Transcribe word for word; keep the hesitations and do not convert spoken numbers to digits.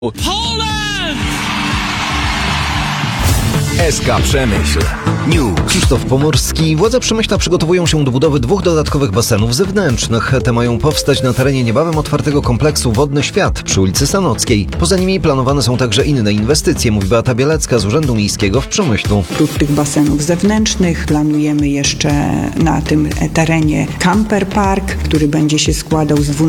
S K Przemyśl. News. Krzysztof Pomorski. Władze Przemyśla przygotowują się do budowy dwóch dodatkowych basenów zewnętrznych. Te mają powstać na terenie niebawem otwartego kompleksu Wodny Świat przy ulicy Sanockiej. Poza nimi planowane są także inne inwestycje, mówi Beata Bielecka z Urzędu Miejskiego w Przemyślu. Oprócz tych basenów zewnętrznych planujemy jeszcze na tym terenie camper park, który będzie się składał z